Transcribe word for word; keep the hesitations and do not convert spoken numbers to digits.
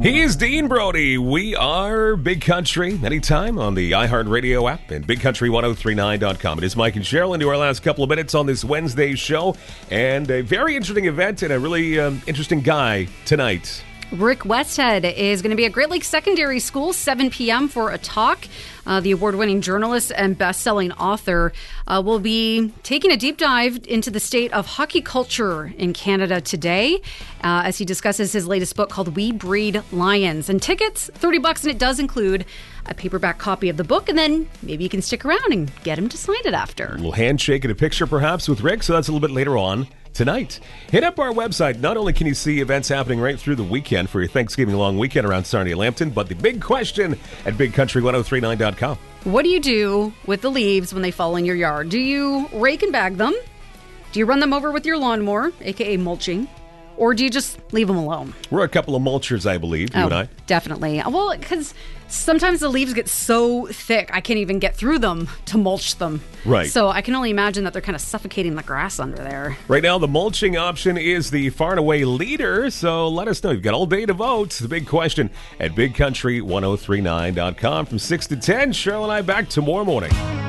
He's Dean Brody. We are Big Country anytime on the iHeartRadio app and big country ten thirty-nine dot com. It is Mike and Cheryl into our last couple of minutes on this Wednesday show, and a very interesting event and a really um, interesting guy tonight. Rick Westhead is going to be at Great Lakes Secondary School, seven p.m. for a talk. Uh, the award-winning journalist and best-selling author uh, will be taking a deep dive into the state of hockey culture in Canada today uh, as he discusses his latest book called We Breed Lions. And tickets, thirty bucks, and it does include a paperback copy of the book, and then maybe you can stick around and get him to sign it after. A little handshake and a picture perhaps with Rick, so that's a little bit later on tonight. Hit up our website. Not only can you see events happening right through the weekend for your Thanksgiving long weekend around Sarnia Lambton, but the big question at big country ten thirty-nine dot com. What do you do with the leaves when they fall in your yard? Do you rake and bag them? Do you run them over with your lawnmower, aka mulching? Or do you just leave them alone? We're a couple of mulchers, I believe, you oh, and I. Definitely. Well, because sometimes the leaves get so thick, I can't even get through them to mulch them. Right. So I can only imagine that they're kind of suffocating the grass under there. Right now, the mulching option is the far and away leader, so let us know. You've got all day to vote. The big question at big country ten thirty-nine dot com from six to ten. Cheryl and I back tomorrow morning.